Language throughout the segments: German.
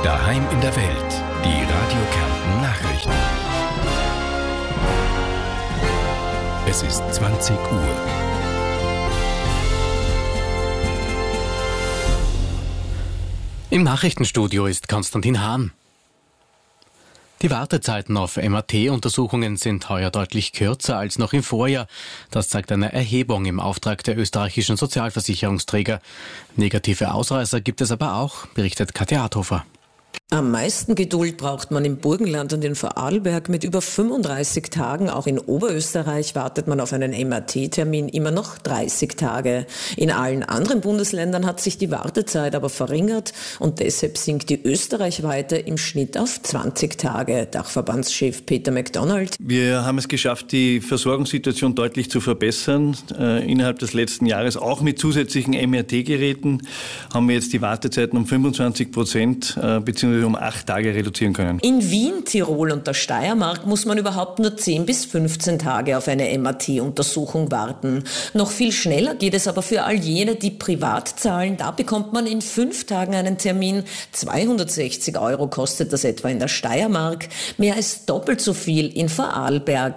Daheim in der Welt. Die Radio Kärnten Nachrichten. Es ist 20 Uhr. Im Nachrichtenstudio ist Konstantin Hahn. Die Wartezeiten auf MRT-Untersuchungen sind heuer deutlich kürzer als noch im Vorjahr. Das zeigt eine Erhebung im Auftrag der österreichischen Sozialversicherungsträger. Negative Ausreißer gibt es aber auch, berichtet Katja Adhofer. Am meisten Geduld braucht man im Burgenland und in Vorarlberg. Mit über 35 Tagen, auch in Oberösterreich, wartet man auf einen MRT-Termin immer noch 30 Tage. In allen anderen Bundesländern hat sich die Wartezeit aber verringert und deshalb sinkt die österreichweite im Schnitt auf 20 Tage. Dachverbandschef Peter McDonald. Wir haben es geschafft, die Versorgungssituation deutlich zu verbessern. Innerhalb des letzten Jahres, auch mit zusätzlichen MRT-Geräten, haben wir jetzt die Wartezeiten um 25% bzw. um 8 Tage reduzieren können. In Wien, Tirol und der Steiermark muss man überhaupt nur 10 bis 15 Tage auf eine MRT-Untersuchung warten. Noch viel schneller geht es aber für all jene, die privat zahlen. Da bekommt man in 5 Tagen einen Termin. 260 € kostet das etwa in der Steiermark. Mehr als doppelt so viel in Vorarlberg.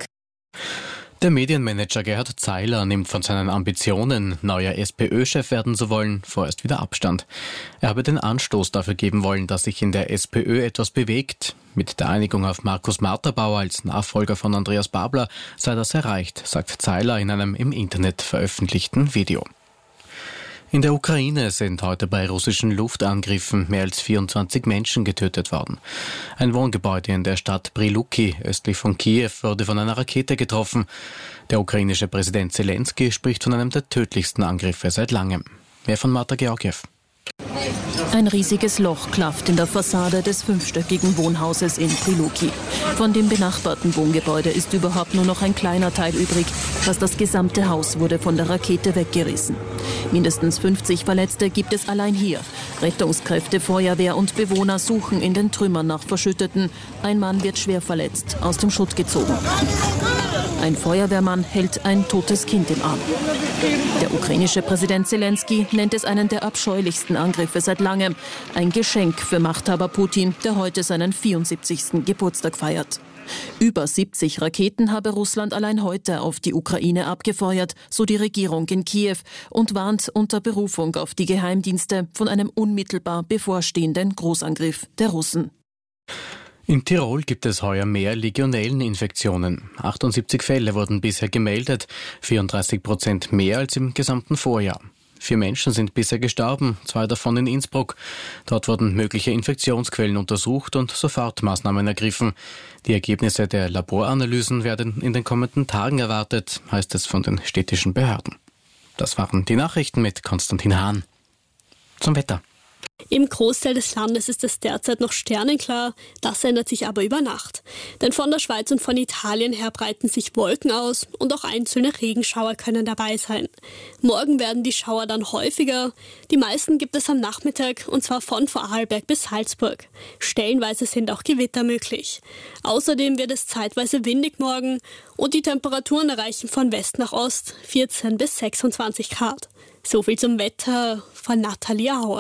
Der Medienmanager Gerhard Zeiler nimmt von seinen Ambitionen, neuer SPÖ-Chef werden zu wollen, vorerst wieder Abstand. Er habe den Anstoß dafür geben wollen, dass sich in der SPÖ etwas bewegt. Mit der Einigung auf Markus Marterbauer als Nachfolger von Andreas Babler sei das erreicht, sagt Zeiler in einem im Internet veröffentlichten Video. In der Ukraine sind heute bei russischen Luftangriffen mehr als 24 Menschen getötet worden. Ein Wohngebäude in der Stadt Priluki, östlich von Kiew, wurde von einer Rakete getroffen. Der ukrainische Präsident Zelensky spricht von einem der tödlichsten Angriffe seit langem. Mehr von Marta Georgiew. Ein riesiges Loch klafft in der Fassade des 5-stöckigen Wohnhauses in Priluki. Von dem benachbarten Wohngebäude ist überhaupt nur noch ein kleiner Teil übrig. Fast das gesamte Haus wurde von der Rakete weggerissen. Mindestens 50 Verletzte gibt es allein hier. Rettungskräfte, Feuerwehr und Bewohner suchen in den Trümmern nach Verschütteten. Ein Mann wird schwer verletzt, aus dem Schutt gezogen. Ein Feuerwehrmann hält ein totes Kind im Arm. Der ukrainische Präsident Zelensky nennt es einen der abscheulichsten Angriffe seit langem. Ein Geschenk für Machthaber Putin, der heute seinen 74. Geburtstag feiert. Über 70 Raketen habe Russland allein heute auf die Ukraine abgefeuert, so die Regierung in Kiew, und warnt unter Berufung auf die Geheimdienste von einem unmittelbar bevorstehenden Großangriff der Russen. In Tirol gibt es heuer mehr Legionelleninfektionen. 78 Fälle wurden bisher gemeldet, 34% mehr als im gesamten Vorjahr. 4 Menschen sind bisher gestorben, 2 davon in Innsbruck. Dort wurden mögliche Infektionsquellen untersucht und Sofortmaßnahmen ergriffen. Die Ergebnisse der Laboranalysen werden in den kommenden Tagen erwartet, heißt es von den städtischen Behörden. Das waren die Nachrichten mit Konstantin Hahn. Zum Wetter. Im Großteil des Landes ist es derzeit noch sternenklar, das ändert sich aber über Nacht. Denn von der Schweiz und von Italien her breiten sich Wolken aus und auch einzelne Regenschauer können dabei sein. Morgen werden die Schauer dann häufiger. Die meisten gibt es am Nachmittag und zwar von Vorarlberg bis Salzburg. Stellenweise sind auch Gewitter möglich. Außerdem wird es zeitweise windig morgen und die Temperaturen erreichen von West nach Ost 14 bis 26 Grad. So viel zum Wetter von Nathalie Auer.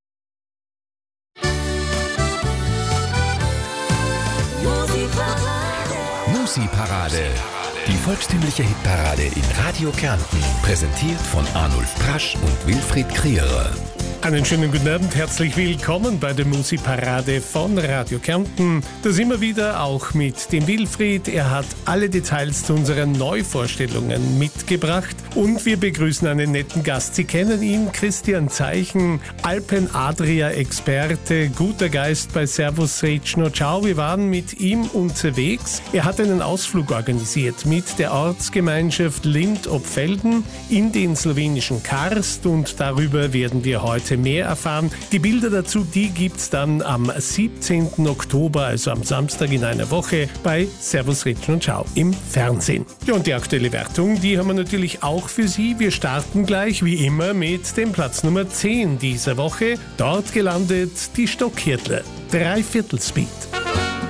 Musi-Parade. Die volkstümliche Hitparade in Radio Kärnten. Präsentiert von Arnulf Prasch und Wilfried Krierer. Einen schönen guten Abend, herzlich willkommen bei der Musi-Parade von Radio Kärnten. Das immer wieder auch mit dem Wilfried. Er hat alle Details zu unseren Neuvorstellungen mitgebracht. Und wir begrüßen einen netten Gast. Sie kennen ihn, Christian Zeichen, Alpen-Adria-Experte, guter Geist bei Servus Recno Ciao. Wir waren mit ihm unterwegs. Er hat einen Ausflug organisiert mit der Ortsgemeinschaft Lind-Obfelden in den slowenischen Karst. Und darüber werden wir heute mehr erfahren. Die Bilder dazu, die gibt's dann am 17. Oktober, also am Samstag in einer Woche, bei Servus Recno Ciao im Fernsehen. Ja, und die aktuelle Wertung, die haben wir natürlich auch für Sie. Wir starten gleich wie immer mit dem Platz Nummer 10 dieser Woche. Dort gelandet die Stockhirtler. 3/4 Speed.